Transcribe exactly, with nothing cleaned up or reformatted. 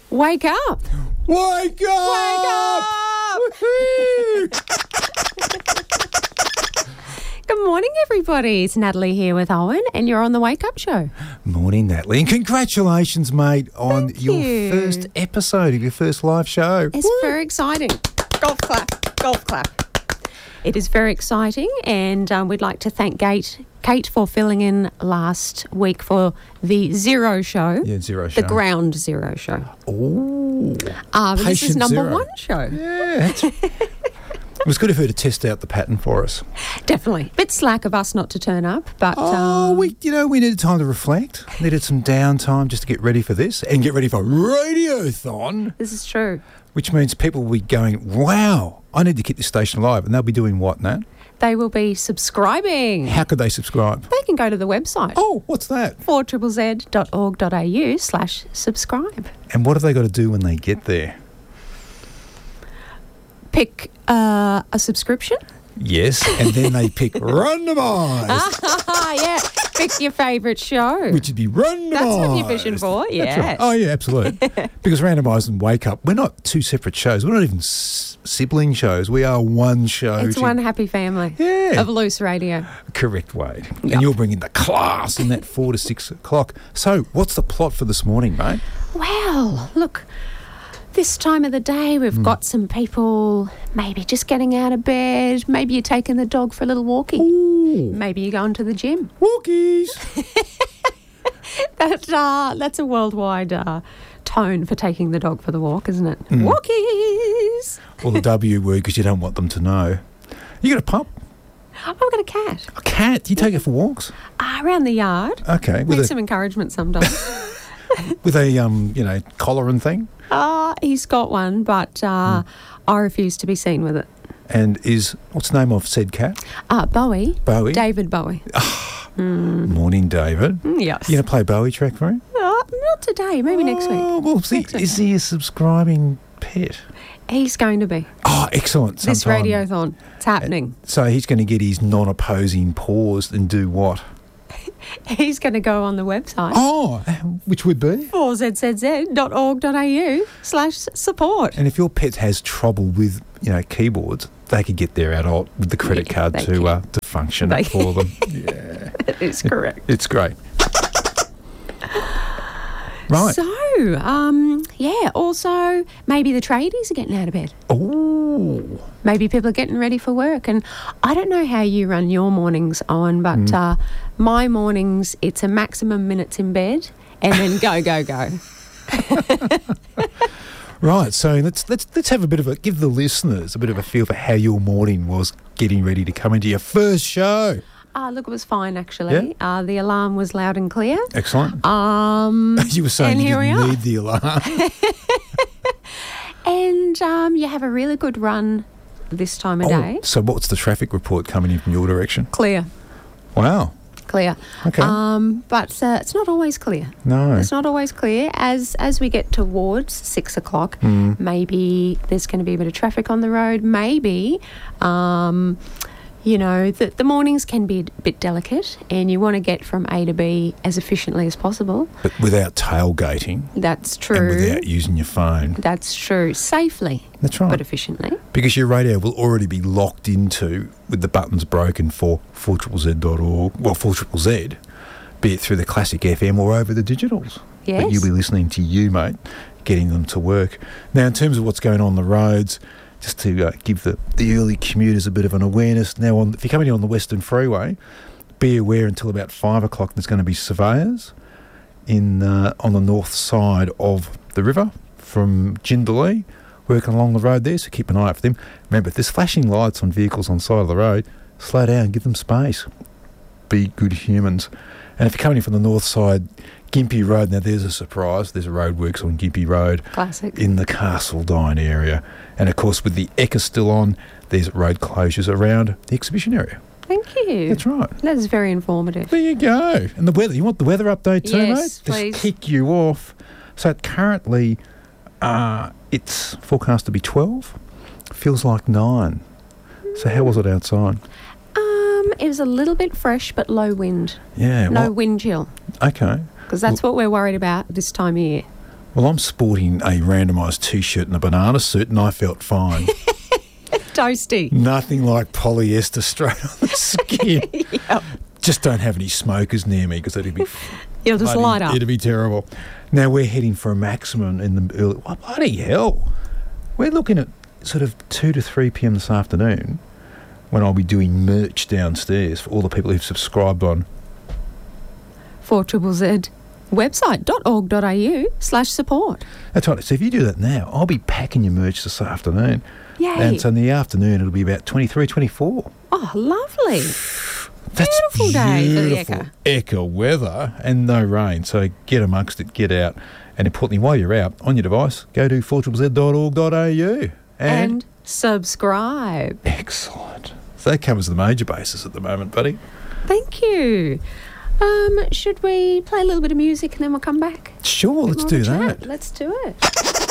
Wake up! Wake up! Wake up! Woohoo! Good morning, everybody. It's Natalie here with Owen, and you're on the Wake Up Show. Morning, Natalie, and congratulations, mate, on Thank your you. first episode of your first live show. It's Woo! very exciting. Golf clap, golf clap. It is very exciting, and um, we'd like to thank Kate, Kate for filling in last week for the Zero Show. Yeah, Zero Show. The Ground Zero Show. Oh, Uh, but this is Patient number Zero. one show. yeah. it's- It was good of her to test out the pattern for us. Definitely. Bit slack of us not to turn up, but Oh, um, we, you know, we needed time to reflect. Needed some downtime just to get ready for this and get ready for Radiothon, this is true. which means people will be going, wow, I need to keep this station alive. And they'll be doing what, Nat? They will be subscribing. How could they subscribe? They can go to the website. Oh, what's that? four z z dot org dot a u slash subscribe. And what have they got to do when they get there? Pick uh, a subscription. Yes, and then they pick randomised, Yeah, pick your favourite show. which would be randomised. That's what you're fishing for, That's yes. right. Oh, yeah, absolutely. Because randomised and Wake Up, we're not two separate shows. We're not even s- sibling shows. We are one show. It's to- one happy family Yeah. of loose radio. Correct, Wade. Yep. And you're bringing the class in that four to six o'clock. So, what's the plot for this morning, mate? Well, look, this time of the day we've got some people maybe just getting out of bed. Maybe you're taking the dog for a little walkie. Ooh, Maybe you're going to the gym. walkies. That, uh, that's a worldwide uh, tone for taking the dog for the walk, isn't it? Walkies! Or the W word because you don't want them to know. You got a pup? I've got a cat A cat? Do you take it for walks? uh, around the yard. Okay. With Need a, some encouragement sometimes. with a um, you know, collar and thing? uh, he's got one, but uh, I refuse to be seen with it. And is, what's the name of said cat? Uh, Bowie. Bowie? David Bowie. Morning, David. Mm, yes. You going to play a Bowie track for him? Uh, not today, maybe next week. Oh, well, see, Next week. is he a subscribing pet? He's going to be. Oh, excellent. This Sometime- radiothon. It's happening. So he's going to get his non-opposing paws and do what? He's going to go on the website. Oh, which would be? four z z z dot org dot a u slash support. And if your pet has trouble with, you know, keyboards, they could get their adult with the credit Yeah, card they to can. uh, to function They it for them. Yeah, That is correct. it's great. Right. So, um, yeah, also maybe the tradies are getting out of bed. Oh, Maybe people are getting ready for work. And I don't know how you run your mornings, Owen, but Mm. uh, my mornings, it's a maximum minutes in bed and then go, go, go. right. So let's let's let's have a bit of a give the listeners a bit of a feel for how your morning was getting ready to come into your first show. Uh, look, it was fine, actually. Uh, the alarm was loud and clear. Excellent. Um, You were saying and you here we didn't are. need the alarm. And um, you have a really good run this time of day. Oh, so what's the traffic report coming in from your direction? Clear, Wow. clear. Okay. Um, but uh, it's not always clear. no. It's not always clear. As as we get towards six o'clock, Mm. maybe there's going to be a bit of traffic on the road. Maybe, um, you know, the, the mornings can be a bit delicate and you want to get from A to B as efficiently as possible. But without tailgating That's true. and without using your phone. That's true. Safely, That's right. but efficiently. Because your radio will already be locked into with the buttons broken for four z z dot org, well, four Z Z, be it through the classic F M or over the digitals. Yes. But you'll be listening to you, mate, getting them to work. Now, in terms of what's going on the roads, just to uh, give the, the early commuters a bit of an awareness. Now, on, if you're coming in on the Western Freeway, be aware until about five o'clock there's going to be surveyors in uh, on the north side of the river from Jindalee working along the road there, so keep an eye out for them. Remember, if there's flashing lights on vehicles on the side of the road, slow down, give them space. Be good humans. And if you're coming in from the north side, Gympie Road, now there's a surprise. There's a roadworks on Gympie Road Classic. in the Castledine area. And of course, with the Eka still on, there's road closures around the exhibition area. Thank you. That's right. That is very informative. There you go. And the weather, you want the weather update too, Yes, mate? please. Just kick you off. So currently, uh, it's forecast to be twelve. Feels like nine. So how was it outside? Um, it was a little bit fresh, but low wind. Yeah. No well, wind chill, okay. because that's what we're worried about this time of year. Well, I'm sporting a randomised T-shirt and a banana suit, and I felt fine. Toasty. Nothing like polyester straight on the skin. Yep. Just don't have any smokers near me because it'd be It'll just bloody- light up. It'd be terrible. Now we're heading for a maximum in the early. Oh, bloody hell! We're looking at sort of two to three p m this afternoon when I'll be doing merch downstairs for all the people who've subscribed on. four Z Z website dot org dot a u slash support. That's right. So if you do that now, I'll be packing your merch this afternoon. Yay. And so in the afternoon it'll be about twenty-three, twenty-four. Oh, lovely. That's Beautiful day for the beautiful Ekka. Ekka weather and no rain. So get amongst it, get out. And importantly, while you're out on your device, go to four Z Z dot org dot a u. And, And subscribe. excellent. So that covers the major bases at the moment, buddy. Thank you. Um, should we play a little bit of music and then we'll come back? Sure, let's More do of a chat. that. Let's do it.